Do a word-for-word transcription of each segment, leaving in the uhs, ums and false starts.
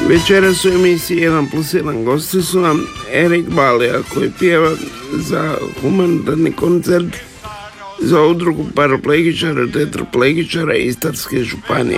Večeras u emisiji jedan plus jedan gosti su nam Erik Balija koji pjeva za humanitarni koncert za udrugu paraplegičara, tetraplegičara Istarske županije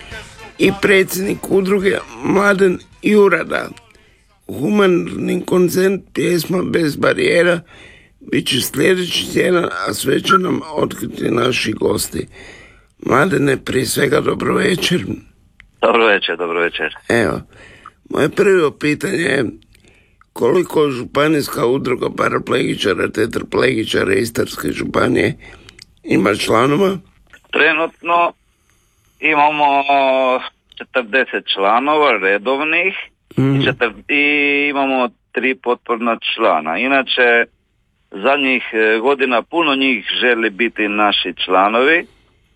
i predsjednik udruge Mladen Jurada. Humanitarni koncert pjesma Bez barijera bit će sljedeći tjedan, a sve će nam otkriti naši gosti. Mladene, prije svega dobro večer. Dobro večer, dobro večer. Evo, moje prvo pitanje je koliko županijska udruga paraplegičara, tetraplegičara Istarske županije ima članova? Trenutno imamo četrdeset članova redovnih mm. i, četir, i imamo tri potporna člana. Inače, zadnjih godina puno njih želi biti naši članovi,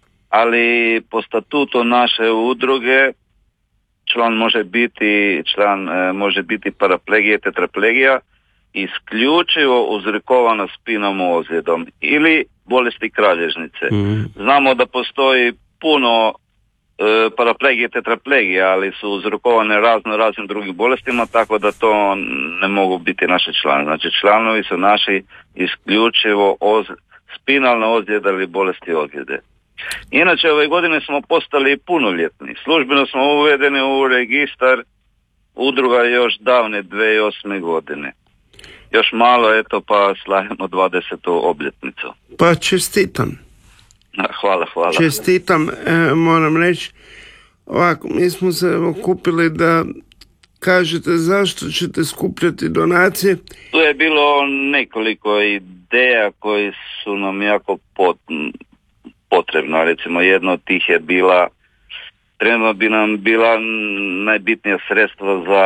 ali po statutu naše udruge član može biti član može biti paraplegija, tetraplegija isključivo uzrokovana spinom ozljedom ili bolesti kralježnice. Mm. Znamo da postoji puno e, paraplegije i tetraplegija, ali su uzrokovane razno raznim drugim bolestima, tako da to ne mogu biti naši članovi. Znači članovi su naši isključivo oz, spinalna ozljeda ili bolesti ozljede. Inače, ove godine smo postali punoljetni. Službeno smo uvedeni u registar udruga još davne dvije tisuće osme godine. Još malo, eto, pa slavimo dvadesetu obljetnicu. Pa čestitam. Hvala, hvala. Čestitam, e, moram reći. Ovako, mi smo se okupili da kažete zašto ćete skupljati donacije. Tu je bilo nekoliko ideja koji su nam jako pot... potrebno. Recimo, jedno od tih je bila, trenutno bi nam bila najbitnija sredstva za,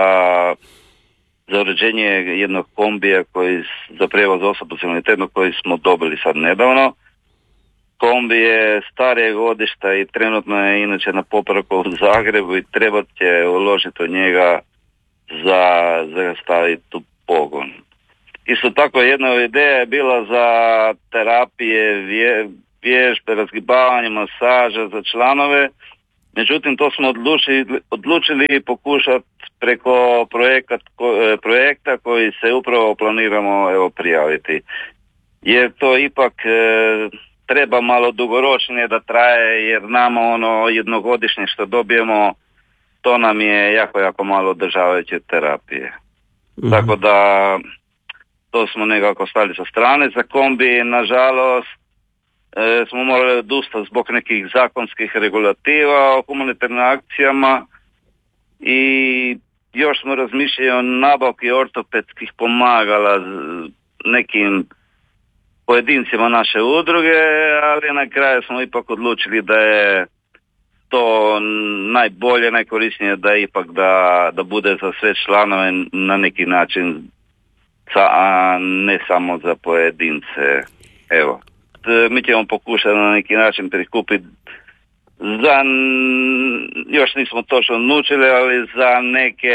za uređenje jednog kombija koji, za prijevoz osoba s invaliditetom koji smo dobili sad nedavno. Kombi je starije godišta i trenutno je inače na popravku u Zagrebu i treba će uložiti od njega za, za staviti u pogon. Isto tako jedna ideja je bila za terapije vje, vježbe, razgibavanje, masaža za članove, međutim to smo odlučili, odlučili pokušati preko projekat, projekta koji se upravo planiramo evo, prijaviti. Jer to ipak e, treba malo dugoročnije da traje, jer nama ono jednogodišnje što dobijemo, to nam je jako, jako malo održavajuće terapije. Mm-hmm. Tako da to smo nekako stavili sa strane. Za kombi, nažalost, E, smo morali odustati zbog nekih zakonskih regulativa o humanitarnim akcijama i još smo razmišljali o nabavki ortopedskih pomagala nekim pojedincima naše udruge, ali na kraju smo ipak odlučili da je to najbolje, najkorisnije da ipak da, da bude za sve članove na neki način, a ne samo za pojedince. Evo. Mi ćemo pokušati na neki način prikupiti za, još nismo točno odlučili, ali za neke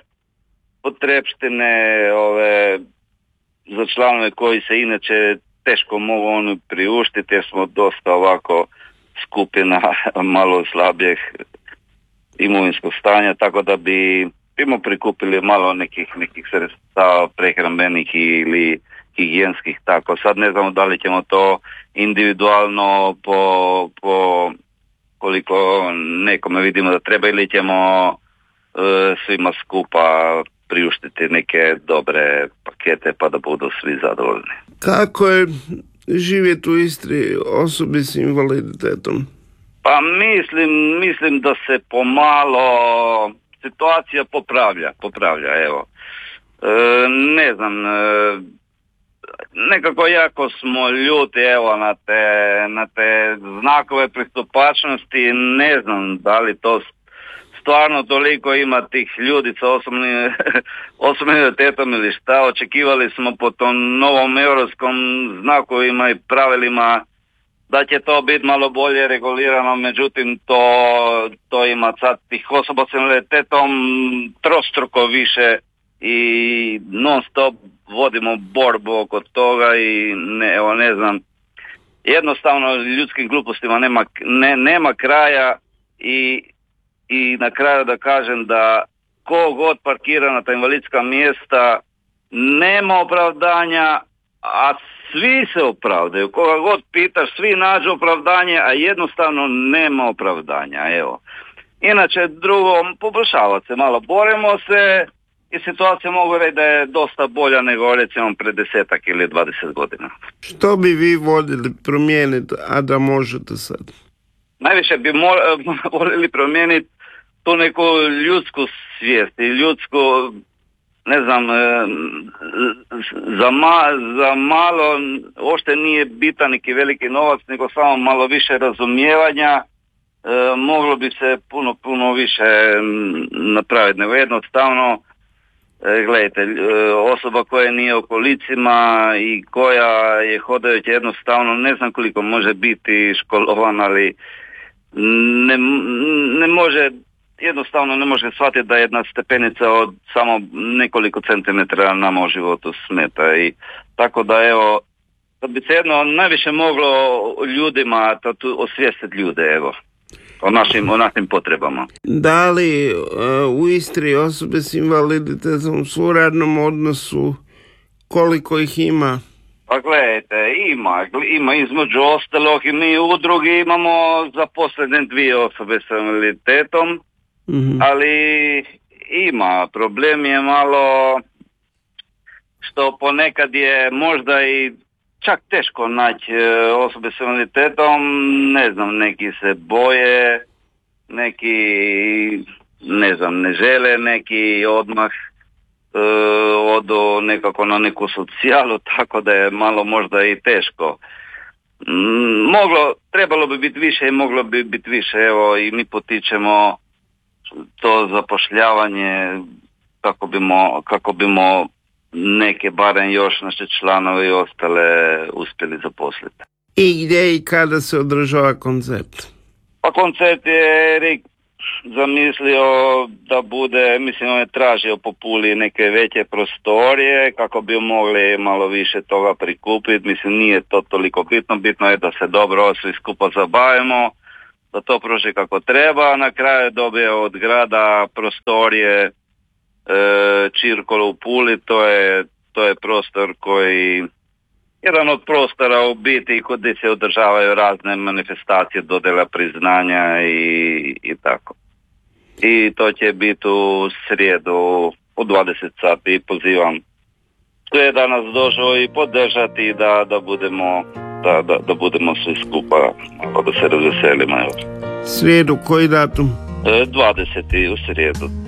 potrepštine ove, za članove koji se inače teško mogu oni priuštiti, jer smo dosta ovako skupina malo slabijeg imovinskog stanja, tako da bi bimo prikupili malo nekih, nekih sredstava prehrambenih ili higijenskih, tako. Sad ne znamo da li ćemo to individualno po, po koliko nekome vidimo da treba ili ćemo e, svima skupa priuštiti neke dobre pakete pa da budu svi zadovoljni. Kako je živjeti u Istri osobi s invaliditetom? Pa mislim, mislim da se pomalo situacija popravlja, popravlja, evo. E, ne znam, e, nekako jako smo ljuti evo na te, na te znakove pristupačnosti, ne znam da li to stvarno toliko ima tih ljudi sa osobnim invaliditetom ili šta. Očekivali smo po tom novom europskom znakovima i pravilima da će to biti malo bolje regulirano, međutim to, to ima sad tih osoba s invaliditetom trostruko više i non stop vodimo borbu oko toga i ne, evo ne znam, jednostavno ljudskim glupostima nema, ne, nema kraja i, i na kraju da kažem da ko god parkira na ta invalidska mjesta, nema opravdanja, a svi se opravdaju. Koga god pitaš, svi nađu opravdanje, a jednostavno nema opravdanja. Evo. Inače, drugo, poboljšava se malo. Borimo se i situacija mogu reći da je dosta bolja nego recimo pred desetak ili dvadeset godina. Što bi vi voljeli promijeniti, a da možete sad? Najviše bi mo- voljeli promijeniti tu neku ljudsku svijest i ljudsku, ne znam, za, ma, za malo uopšte nije bitan neki veliki novac, nego samo malo više razumijevanja. E, moglo bi se puno, puno više napraviti, nego jednostavno, e, gledajte, e, osoba koja nije u kolicima i koja je hodajuća jednostavno, ne znam koliko može biti školovan, ali ne, ne može, jednostavno ne može shvatiti da jedna stepenica od samo nekoliko centimetara nama u životu smeta. I tako da evo, da bi se jedno najviše moglo ljudima, da tu osvijestiti ljude, evo. O našim, o našim potrebama. Da li uh, u Istri osobe s invaliditetom su u radnom odnosu, koliko ih ima? Pa gledajte, ima, ima između ostalog i mi u udrugi imamo zaposlene dvije osobe s invaliditetom, mm-hmm. ali ima, problem je malo što ponekad je možda i čak teško naći osobe s invaliditetom, ne znam, neki se boje, neki, ne znam, ne žele, neki odmah e, odu nekako na neku socijalu, tako da je malo možda i teško. Moglo, trebalo bi biti više i moglo bi biti više, evo, i mi potičemo to zapošljavanje kako bimo, kako bimo neke, barem još naše članove i ostale uspjeli zaposliti. I gdje i kada se održava koncert? Pa koncert je Erik zamislio da bude, mislim on je tražio po Puli neke veće prostorije kako bi mogli malo više toga prikupiti. Mislim nije to toliko bitno, bitno je da se dobro svi skupa zabavimo, da to prođe kako treba. Na kraju dobije od grada prostorije Čirkolo u Puli, to je, to je prostor koji, jedan od prostora u biti gdje se održavaju razne manifestacije, dodjela priznanja i, i tako. I to će biti u srijedu u dvadeset sati i pozivam sve da nas došao i podržati da, da budemo da, da, da budemo svi skupa, malo da se razveselimo. Srijedu, koji datum? dvadeseti u srijedu.